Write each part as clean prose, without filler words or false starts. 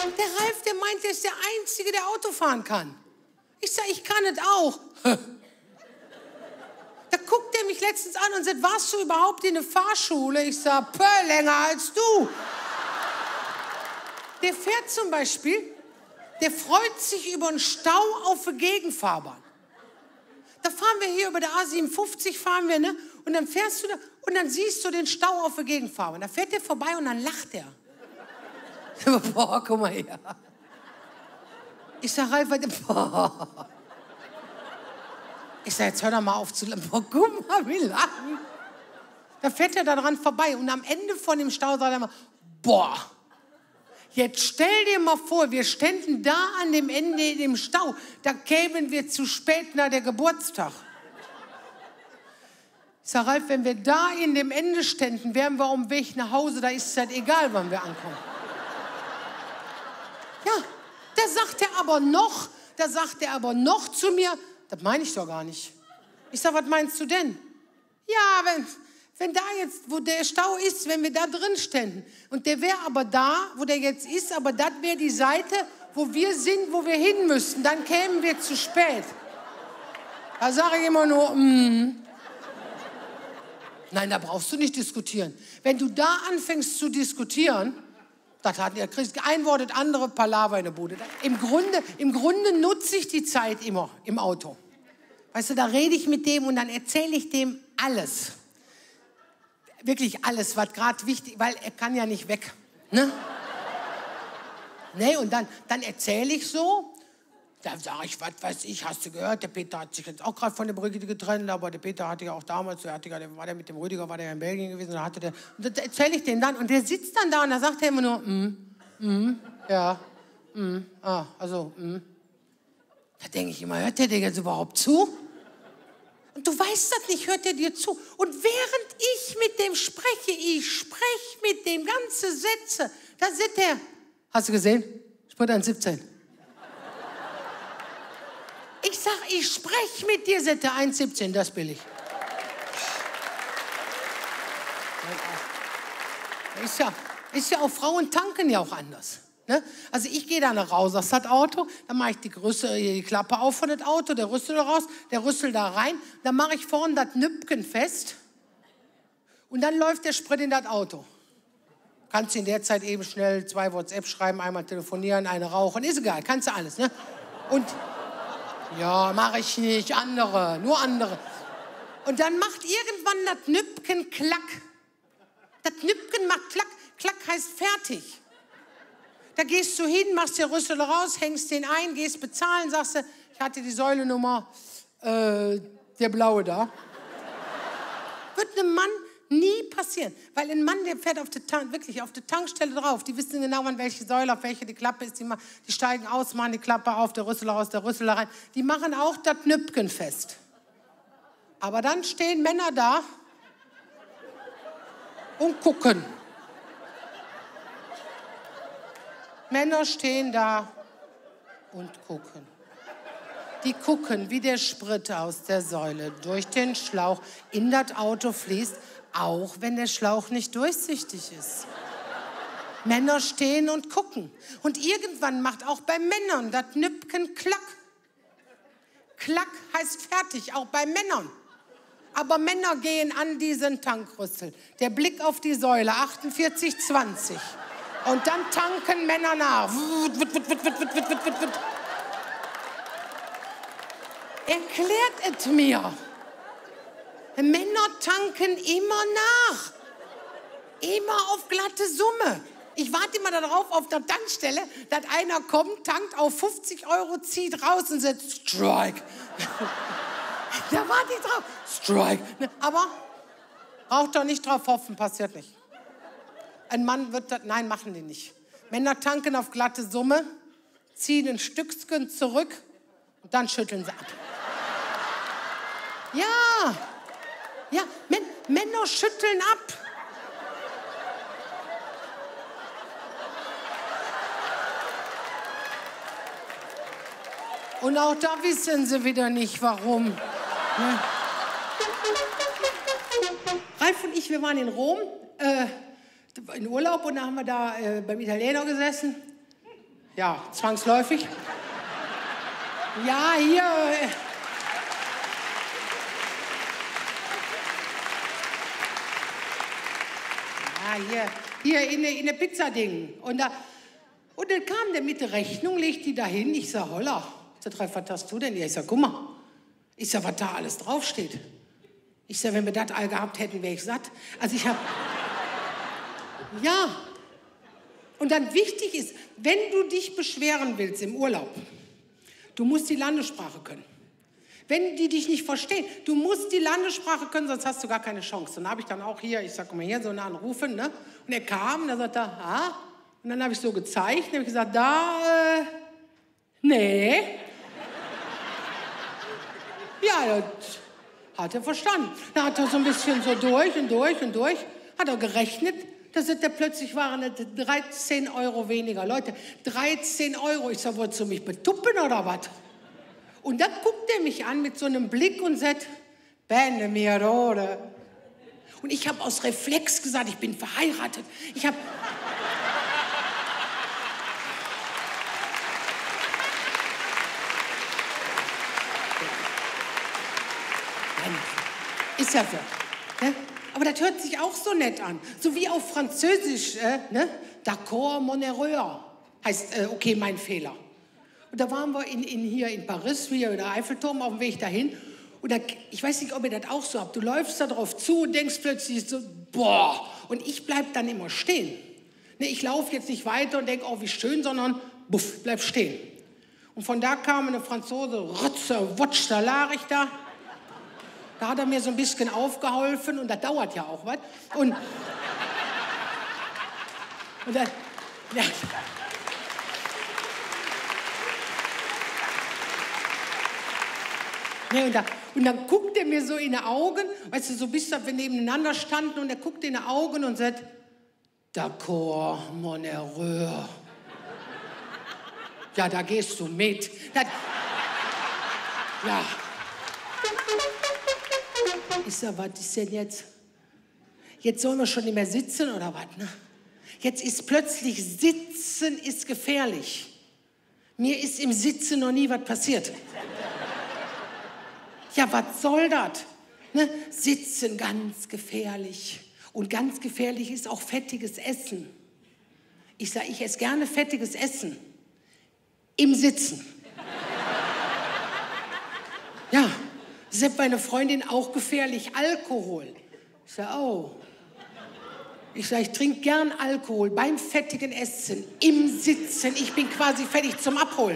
Der Ralf, der meint, er ist der Einzige, der Auto fahren kann. Ich sag, ich kann es auch. Da guckt er mich letztens an und sagt, warst du überhaupt in der Fahrschule? Ich sag, länger als du. Der fährt zum Beispiel, der freut sich über einen Stau auf der Gegenfahrbahn. Da fahren wir hier über der A57, fahren wir, ne? Und dann fährst du da und dann siehst du den Stau auf der Gegenfahrbahn. Da fährt der vorbei und dann lacht er. Boah, guck mal her. Ich sag, Ralf, boah. Ich sag, jetzt hör doch mal auf zu lachen. Boah, guck mal, wie lachen. Da fährt er da dran vorbei und am Ende von dem Stau sagt er mal, boah. Jetzt stell dir mal vor, wir ständen da an dem Ende in dem Stau. Da kämen wir zu spät nach der Geburtstag. Ich sag, Ralf, wenn wir da in dem Ende ständen, wären wir auf dem Weg nach Hause, da ist es halt egal, wann wir ankommen. Ja, da sagt er aber noch zu mir, das meine ich doch gar nicht. Ich sag, was meinst du denn? Ja, wenn da jetzt, wo der Stau ist, wenn wir da drin ständen und der wäre aber da, wo der jetzt ist, aber das wäre die Seite, wo wir sind, wo wir hin müssten, dann kämen wir zu spät. Da sage ich immer nur, Nein, da brauchst du nicht diskutieren. Wenn du da anfängst zu diskutieren, das hat ja kriegst ein Wort, das andere Palaver in der Bude. Im Grunde nutze ich die Zeit immer im Auto. Weißt du, da rede ich mit dem und dann erzähle ich dem alles. Wirklich alles, was gerade wichtig, weil er kann ja nicht weg. Ne? Nee, und dann erzähle ich so. Da sage ich, was weiß ich, hast du gehört, der Peter hat sich jetzt auch gerade von der Brügge getrennt, aber der Peter hatte ja auch damals, war der mit dem Rüdiger, war der ja in Belgien gewesen, und das erzähle ich dem dann und der sitzt dann da und da sagt er immer nur, ja, Da denke ich immer, hört der dir jetzt überhaupt zu? Und du weißt das nicht, hört er dir zu? Und während ich mit dem spreche, ich spreche mit dem ganze Sätze, da sitzt er, hast du gesehen? Sprit 1,17. Ich sag, ich spreche mit dir, sagt er 1,17, das billig. Ist ja auch, Frauen tanken ja auch anders. Ne? Also ich gehe dann raus aus das Auto, dann mache ich die Klappe auf von das Auto, der Rüssel raus, der Rüssel da rein, dann mache ich vorne das Nüppchen fest und dann läuft der Sprit in das Auto. Kannst du in der Zeit eben schnell 2 WhatsApp schreiben, einmal telefonieren, eine rauchen, ist egal, kannst du alles. Ne? Und ja, mache ich nicht, nur andere. Und dann macht irgendwann das Nüppchen klack. Das Nüppchen macht klack, klack heißt fertig. Da gehst du hin, machst den Rüssel raus, hängst den ein, gehst bezahlen, sagst du, ich hatte die Säulenummer, der blaue da. Wird einem Mann nie passieren, weil ein Mann, der fährt wirklich auf der Tankstelle drauf, die wissen genau, an welche Säule, auf welche die Klappe ist, die steigen aus, machen die Klappe auf, der Rüssel raus, der Rüssel da rein. Die machen auch das Nüppchen fest. Aber dann stehen Männer da und gucken. Männer stehen da und gucken. Die gucken, wie der Sprit aus der Säule durch den Schlauch in das Auto fließt, auch wenn der Schlauch nicht durchsichtig ist. Männer stehen und gucken. Und irgendwann macht auch bei Männern das Nüppchen klack. Klack heißt fertig, auch bei Männern. Aber Männer gehen an diesen Tankrüssel. Der Blick auf die Säule, 48,20. Und dann tanken Männer nach. Erklärt es mir. Männer tanken immer nach. Immer auf glatte Summe. Ich warte immer darauf auf der Tankstelle, dass einer kommt, tankt auf 50 €, zieht raus und sagt, Strike. Da warte ich drauf. Strike. Aber braucht doch nicht drauf hoffen, passiert nicht. Ein Mann wird das, nein, machen die nicht. Männer tanken auf glatte Summe, ziehen ein Stückchen zurück und dann schütteln sie ab. Ja, Männer schütteln ab. Und auch da wissen sie wieder nicht, warum. Ne? Ralf und ich, wir waren in Rom, in Urlaub, und da haben wir da beim Italiener gesessen. Ja, zwangsläufig. Ja, hier. Hier in der Pizzading. Und dann kam der mit der Rechnung, legt die da hin. Ich sag, holla. Ich sag, was hast du denn hier? Ich sag, guck mal. Ich sag, was da alles draufsteht. Ich sag, wenn wir das all gehabt hätten, wäre ich satt. Also ich hab... Ja. Und dann wichtig ist, wenn du dich beschweren willst im Urlaub, du musst die Landessprache können. Wenn die dich nicht verstehen, du musst die Landessprache können, sonst hast du gar keine Chance. Dann habe ich dann auch hier, ich sag, guck mal hier, so einen Anrufen, ne? Und er kam, und dann sagt er, ah. Und dann habe ich so gezeigt, und habe ich gesagt, nee. Ja, das hat er verstanden. Dann hat er so ein bisschen so durch, hat er gerechnet, dass es plötzlich waren 13 Euro weniger. Leute, 13 Euro. Ich sag, wolltest du mich betuppen oder was? Und dann guckt er mich an mit so einem Blick und sagt, Bene Mirore. Und ich habe aus Reflex gesagt, ich bin verheiratet. Ich habe... Ist ja so. Ne? Aber das hört sich auch so nett an. So wie auf Französisch, ne? D'accord, mon erreur. Heißt, okay, mein Fehler. Und da waren wir hier in Paris, hier der Eiffelturm, auf dem Weg dahin. Und da, ich weiß nicht, ob ihr das auch so habt. Du läufst da drauf zu und denkst plötzlich so, boah. Und ich bleib dann immer stehen. Ne, ich laufe jetzt nicht weiter und denke, oh, wie schön, sondern, buff, bleib stehen. Und von da kam eine Franzose, Rotzer, Wotsch, da lag ich da. Da hat er mir so ein bisschen aufgeholfen und das dauert ja auch was. Und dann, ja. Ja, und dann guckt er mir so in die Augen, weißt du, so bis wir nebeneinander standen und er guckt in die Augen und sagt, d'accord, mon erreur. Ja, da gehst du mit. Das, ja. Ich sag, was ist denn jetzt? Jetzt sollen wir schon nicht mehr sitzen oder was, ne? Jetzt ist plötzlich Sitzen ist gefährlich. Mir ist im Sitzen noch nie was passiert. Ja, was soll das? Ne? Sitzen, ganz gefährlich. Und ganz gefährlich ist auch fettiges Essen. Ich sage, ich esse gerne fettiges Essen. Im Sitzen. Ja, das ist meine Freundin auch gefährlich. Alkohol. Ich sage, oh. Ich sage, ich trinke gern Alkohol beim fettigen Essen. Im Sitzen. Ich bin quasi fertig zum Abholen.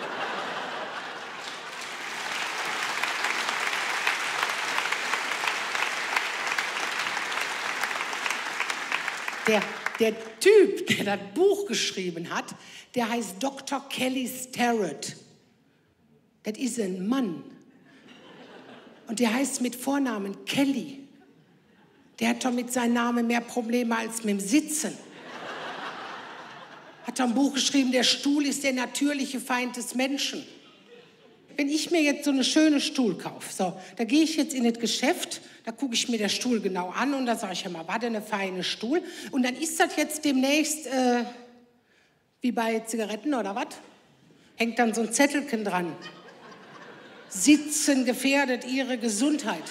Der Typ, der das Buch geschrieben hat, der heißt Dr. Kelly Starrett. Das ist ein Mann. Und der heißt mit Vornamen Kelly. Der hat doch mit seinem Namen mehr Probleme als mit dem Sitzen. Hat doch ein Buch geschrieben, der Stuhl ist der natürliche Feind des Menschen. Wenn ich mir jetzt so eine schöne Stuhl kaufe, so, da gehe ich jetzt in das Geschäft, da gucke ich mir den Stuhl genau an und da sage ich immer, war denn eine feine Stuhl? Und dann ist das jetzt demnächst wie bei Zigaretten oder was? Hängt dann so ein Zettelchen dran. Sitzen gefährdet Ihre Gesundheit.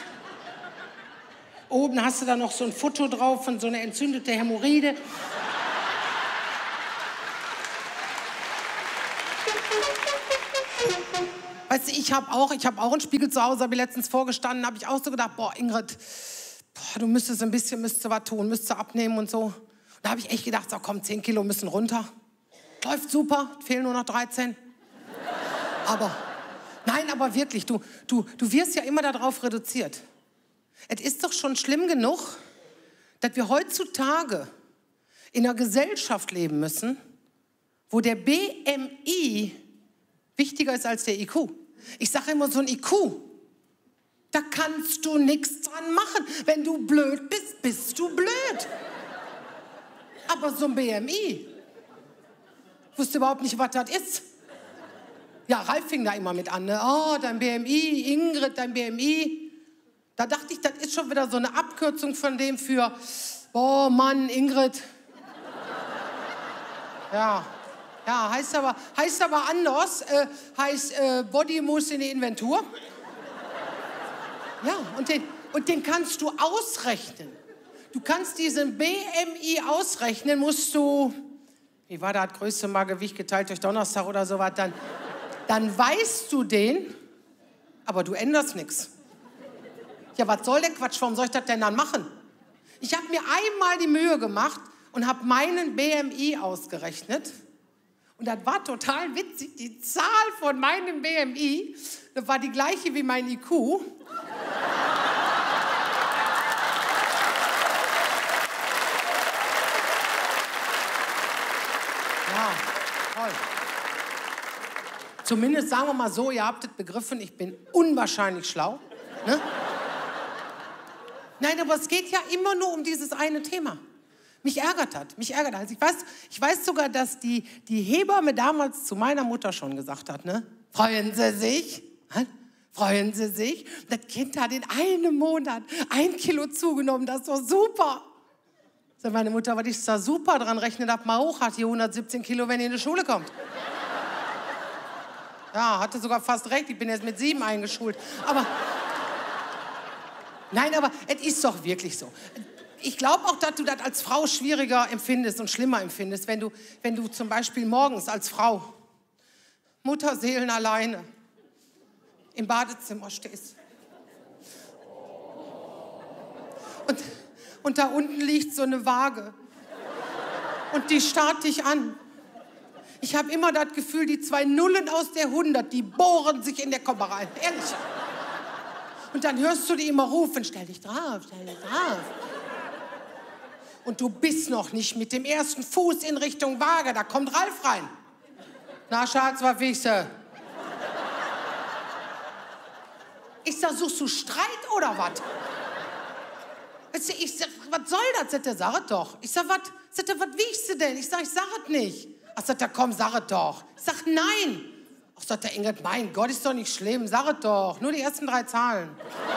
Oben hast du da noch so ein Foto drauf von so einer entzündeten Hämorrhoide. Weißt du, ich hab auch einen Spiegel zu Hause, habe ich letztens vorgestanden, habe ich auch so gedacht, boah, Ingrid, du müsstest was tun, müsstest abnehmen und so. Und da habe ich echt gedacht, so komm, 10 Kilo müssen runter. Läuft super, fehlen nur noch 13. Aber wirklich, du wirst ja immer darauf reduziert. Es ist doch schon schlimm genug, dass wir heutzutage in einer Gesellschaft leben müssen, wo der BMI wichtiger ist als der IQ. Ich sage immer, so ein IQ, da kannst du nichts dran machen. Wenn du blöd bist, bist du blöd. Aber so ein BMI, wusste überhaupt nicht, was das ist. Ja, Ralf fing da immer mit an. Ne? Oh, dein BMI, Ingrid, dein BMI. Da dachte ich, das ist schon wieder so eine Abkürzung von dem für, oh Mann, Ingrid. Ja, Ja, heißt aber anders. Heißt Body muss in die Inventur. Ja, und den kannst du ausrechnen. Du kannst diesen BMI ausrechnen, musst du, wie war das, größte Mal Gewicht geteilt durch Donnerstag oder sowas, dann weißt du den, aber du änderst nichts. Ja, was soll der Quatsch, warum soll ich das denn dann machen? Ich habe mir einmal die Mühe gemacht und habe meinen BMI ausgerechnet. Und das war total witzig. Die Zahl von meinem BMI, das war die gleiche wie mein IQ. Ja, toll. Zumindest sagen wir mal so, ihr habt es begriffen, ich bin unwahrscheinlich schlau. Ne? Nein, aber es geht ja immer nur um dieses eine Thema. Mich ärgert das. Also ich weiß sogar, dass die Hebamme damals zu meiner Mutter schon gesagt hat, ne? Freuen Sie sich? Freuen Sie sich? Das Kind hat in einem Monat 1 Kilo zugenommen, das ist doch super. Sagt meine Mutter, was ist da super dran? Rechnet ab mal hoch, hat die 117 Kilo, wenn ihr in die Schule kommt. Ja, hatte sogar fast recht, ich bin jetzt mit 7 eingeschult. Aber, nein, aber es ist doch wirklich so. Ich glaube auch, dass du das als Frau schwieriger empfindest und schlimmer empfindest, wenn du zum Beispiel morgens als Frau, Mutterseelen alleine, im Badezimmer stehst. Und da unten liegt so eine Waage. Und die starrt dich an. Ich habe immer das Gefühl, die 2 Nullen aus der 100, die bohren sich in der Komma rein. Ehrlich. Und dann hörst du die immer rufen, stell dich drauf, stell dich drauf. Und du bist noch nicht mit dem ersten Fuß in Richtung Waage, da kommt Ralf rein. Na, Schatz, was willst du? Ich sag, suchst du Streit oder was? Ich sag, was soll das? Sagt er, sag es doch. Ich sag, was willst du denn? Ich sag es nicht. Ach, sagt er, komm, sag es doch. Ich sag, nein. Ach, sagt der Ingrid, mein Gott, ist doch nicht schlimm, sag es doch. Nur die ersten 3 Zahlen.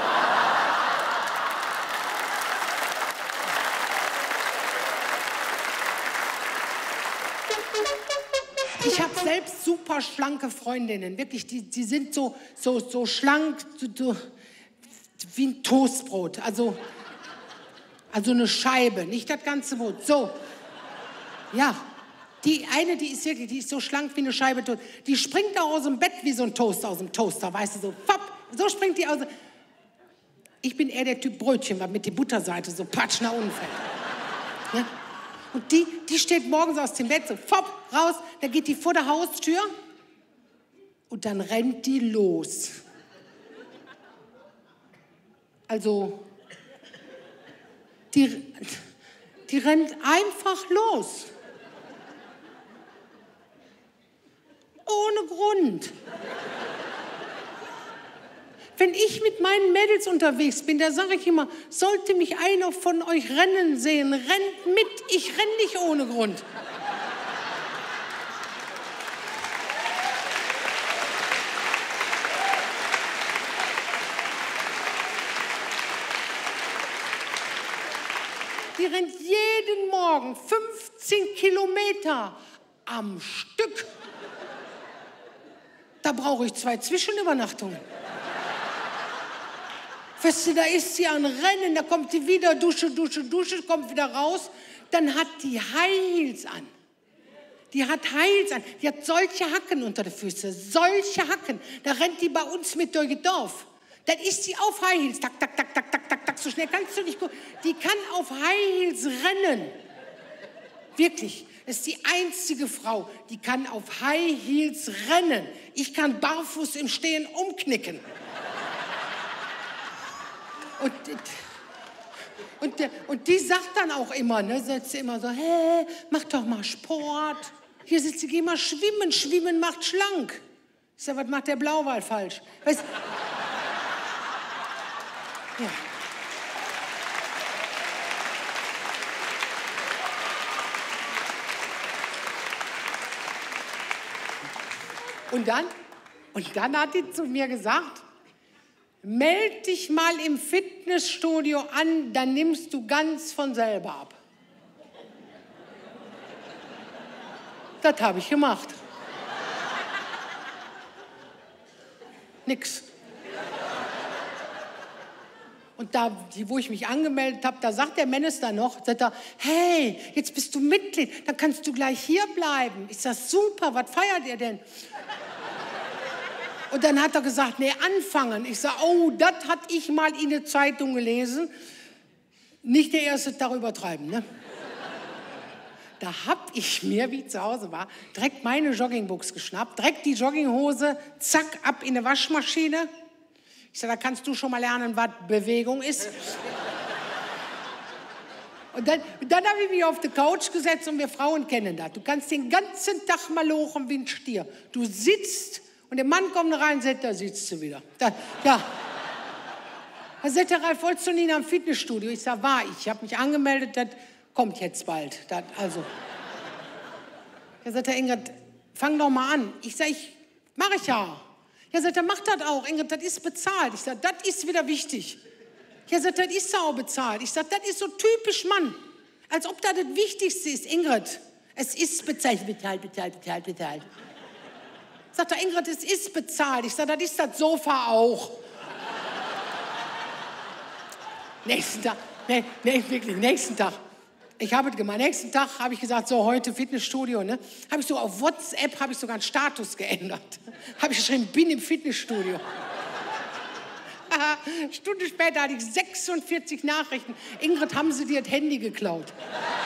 Ich habe selbst super schlanke Freundinnen, wirklich, die sind so schlank, so wie ein Toastbrot, also eine Scheibe, nicht das ganze Brot, so. Ja, die eine, die ist so schlank wie eine Scheibe Toast, die springt auch aus dem Bett wie so ein Toast aus dem Toaster, weißt du, so, fapp, so springt die aus. Ich bin eher der Typ Brötchen, weil mit der Butterseite so patsch nach unten fällt. Ja? Und die steht morgens aus dem Bett, so fopp, raus, dann geht die vor der Haustür und dann rennt die los. Also, die rennt einfach los. Ohne Grund. Wenn ich mit meinen Mädels unterwegs bin, da sage ich immer, sollte mich einer von euch rennen sehen, rennt mit, ich renne nicht ohne Grund. Die rennt jeden Morgen 15 Kilometer am Stück. Da brauche ich 2 Zwischenübernachtungen. Weißt du, da ist sie an Rennen, da kommt sie wieder, Dusche, kommt wieder raus. Dann hat die High Heels an. Die hat solche Hacken unter den Füßen, solche Hacken. Da rennt die bei uns mit durch das Dorf. Dann ist sie auf High Heels, tak, tak, tak, tak, tak, tak, tak, so schnell kannst du nicht gucken. Die kann auf High Heels rennen. Wirklich, das ist die einzige Frau, die kann auf High Heels rennen. Ich kann barfuß im Stehen umknicken. Und die sagt dann auch immer, ne, sagt sie immer so, hey, mach doch mal Sport. Hier sitzt sie, geh mal schwimmen, schwimmen macht schlank. Ich sag, was macht der Blauwal falsch? Weißt, ja. Und dann hat die zu mir gesagt, meld dich mal im Fitnessstudio an, dann nimmst du ganz von selber ab. Das habe ich gemacht. Nix. Und da, wo ich mich angemeldet habe, da sagt der Minister noch, sagt er, hey, jetzt bist du Mitglied, dann kannst du gleich hier bleiben. Ich sage, super, was feiert ihr denn? Und dann hat er gesagt, nee, anfangen. Ich sage, oh, das hatte ich mal in der Zeitung gelesen. Nicht der Erste darüber treiben, ne? Da habe ich mir, wie ich zu Hause war, direkt meine Joggingbuchs geschnappt, direkt die Jogginghose, zack, ab in eine Waschmaschine. Ich sage, da kannst du schon mal lernen, was Bewegung ist. Und dann habe ich mich auf die Couch gesetzt und wir Frauen kennen das. Du kannst den ganzen Tag mal lochen wie ein Stier. Du sitzt und der Mann kommt rein und sagt, da sitzt du wieder. Ja. Da sagt der Ralf, wolltest du nie am Fitnessstudio? Ich sage, war ich. Ich habe mich angemeldet, das kommt jetzt bald. Da sagt der Ingrid, fang doch mal an. Ich sage, mache ich ja. Ja, sagt er, mach das auch. Ingrid, das ist bezahlt. Ich sage, das ist wieder wichtig. Ja, sagt er, das ist auch bezahlt. Ich sage, das ist so typisch Mann. Als ob das das Wichtigste ist. Ingrid, es ist bezahlt. Bezahlt. Sagt er, Ingrid, es ist bezahlt. Ich sage, das ist das Sofa auch. Nächsten Tag, wirklich, nächsten Tag. Ich habe es gemacht. Nächsten Tag habe ich gesagt, so heute Fitnessstudio, ne? Habe ich so auf WhatsApp, habe ich sogar einen Status geändert. Habe ich geschrieben, bin im Fitnessstudio. Stunde später hatte ich 46 Nachrichten. Ingrid, haben Sie dir das Handy geklaut?